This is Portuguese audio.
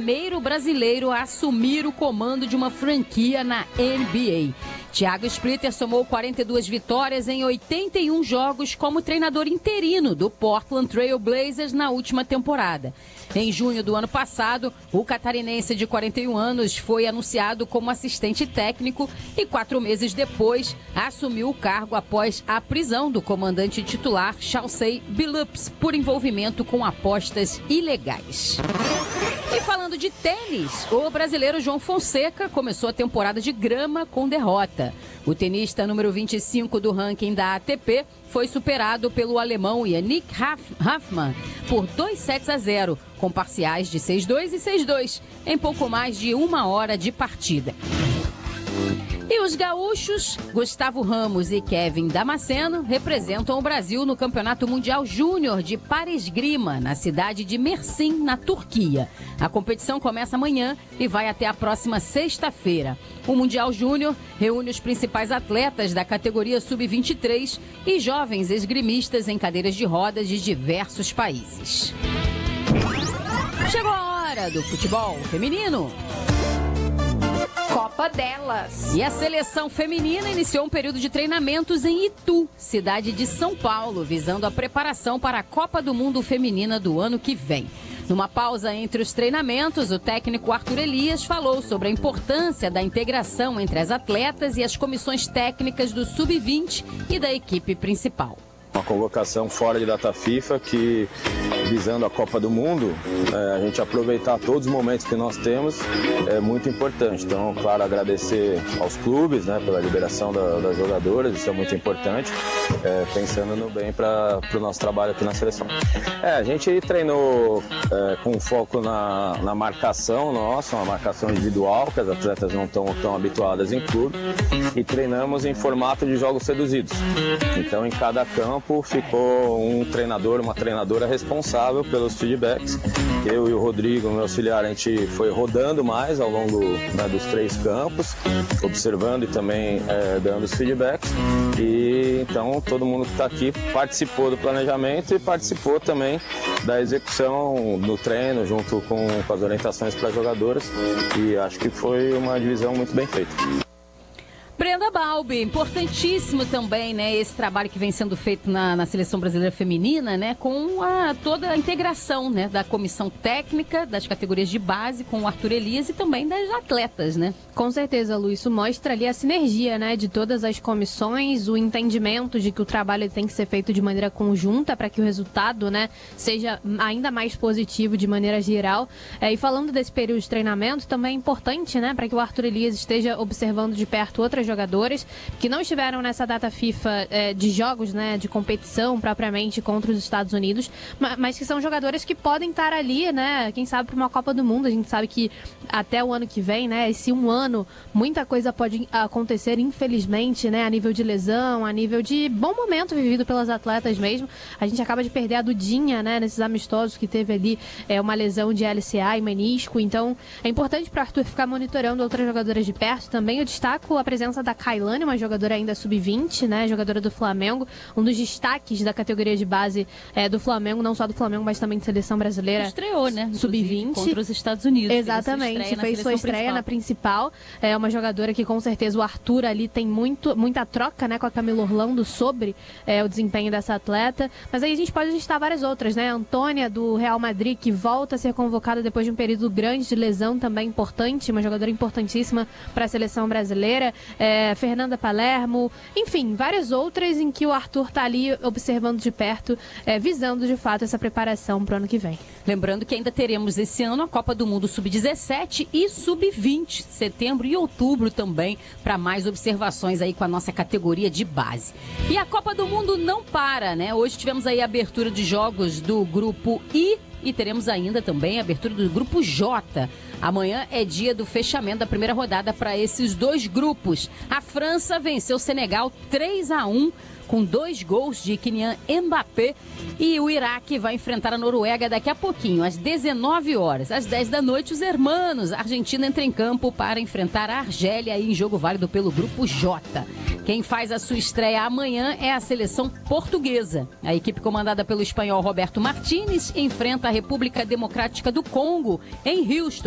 primeiro brasileiro a assumir o comando de uma franquia na NBA. Thiago Splitter somou 42 vitórias em 81 jogos como treinador interino do Portland Trail Blazers na última temporada. Em junho do ano passado, o catarinense de 41 anos foi anunciado como assistente técnico e 4 meses depois assumiu o cargo após a prisão do comandante titular Chauncey Billups por envolvimento com apostas ilegais. E falando de tênis, o brasileiro João Fonseca começou a temporada de grama com derrota. O tenista número 25 do ranking da ATP foi superado pelo alemão Yannick Hanfmann por 2-0, com parciais de 6-2 e 6-2, em pouco mais de 1 hora de partida. E os gaúchos, Gustavo Ramos e Kevin Damasceno, representam o Brasil no Campeonato Mundial Júnior de Para-Esgrima, na cidade de Mersin, na Turquia. A competição começa amanhã e vai até a próxima sexta-feira. O Mundial Júnior reúne os principais atletas da categoria Sub-23 e jovens esgrimistas em cadeiras de rodas de diversos países. Chegou a hora do futebol feminino. Copa delas. E a seleção feminina iniciou um período de treinamentos em Itu, cidade de São Paulo, visando a preparação para a Copa do Mundo Feminina do ano que vem. Numa pausa entre os treinamentos, o técnico Arthur Elias falou sobre a importância da integração entre as atletas e as comissões técnicas do Sub-20 e da equipe principal. Uma convocação fora de data FIFA que, visando a Copa do Mundo, a gente aproveitar todos os momentos que nós temos é muito importante. Então, claro, agradecer aos clubes, né, pela liberação das jogadoras, isso é muito importante, pensando no bem para o nosso trabalho aqui na seleção. A gente treinou com foco na marcação nossa, uma marcação individual, que as atletas não estão tão habituadas em clube, e treinamos em formato de jogos reduzidos. Então, em cada campo, ficou um treinador, uma treinadora responsável pelos feedbacks. Eu e o Rodrigo, meu auxiliar, a gente foi rodando mais ao longo, né, dos 3 campos, observando e também dando os feedbacks. E então todo mundo que está aqui participou do planejamento e participou também da execução no treino, junto com as orientações para as jogadoras. E acho que foi uma divisão muito bem feita. Brenda Balbi, importantíssimo também, né, esse trabalho que vem sendo feito na Seleção Brasileira Feminina, né, com toda a integração, né, da comissão técnica, das categorias de base, com o Arthur Elias e também das atletas, né? Com certeza, Lu, isso mostra ali a sinergia, né, de todas as comissões, o entendimento de que o trabalho tem que ser feito de maneira conjunta para que o resultado, né, seja ainda mais positivo de maneira geral. E falando desse período de treinamento, também é importante, né, para que o Arthur Elias esteja observando de perto outras jogadoras que não estiveram nessa data FIFA de jogos, né, de competição propriamente contra os Estados Unidos, mas que são jogadoras que podem estar ali, né, quem sabe para uma Copa do Mundo. A gente sabe que até o ano que vem, né, esse um ano, muita coisa pode acontecer, infelizmente, né, a nível de lesão, a nível de bom momento vivido pelas atletas mesmo. A gente acaba de perder a Dudinha, né, nesses amistosos que teve ali uma lesão de LCA e menisco, então é importante para o Arthur ficar monitorando outras jogadoras de perto. Também eu destaco a presença da Kailane, uma jogadora ainda sub-20, né, jogadora do Flamengo, um dos destaques da categoria de base do Flamengo, não só do Flamengo, mas também de seleção brasileira. Estreou, né, sub-20 contra os Estados Unidos. Exatamente, fez sua estreia na principal. É uma jogadora que com certeza o Arthur ali tem muita troca, né, com a Camila Orlando sobre o desempenho dessa atleta. Mas aí a gente pode listar várias outras, né? A Antônia do Real Madrid, que volta a ser convocada depois de um período grande de lesão, também importante, uma jogadora importantíssima para a seleção brasileira. Fernanda Palermo, enfim, várias outras em que o Arthur está ali observando de perto, visando de fato essa preparação para o ano que vem. Lembrando que ainda teremos esse ano a Copa do Mundo Sub-17 e Sub-20, setembro e outubro também, para mais observações aí com a nossa categoria de base. E a Copa do Mundo não para, né? Hoje tivemos aí a abertura de jogos do grupo I e teremos ainda também a abertura do grupo J. Amanhã é dia do fechamento da primeira rodada para esses 2 grupos. A França venceu o Senegal 3-1 com 2 gols de Kylian Mbappé, e o Iraque vai enfrentar a Noruega daqui a pouquinho, às 19 horas. Às 10 da noite, os hermanos. A Argentina entra em campo para enfrentar a Argélia em jogo válido pelo grupo J. Quem faz a sua estreia amanhã é a seleção portuguesa. A equipe comandada pelo espanhol Roberto Martínez enfrenta a República Democrática do Congo em Houston.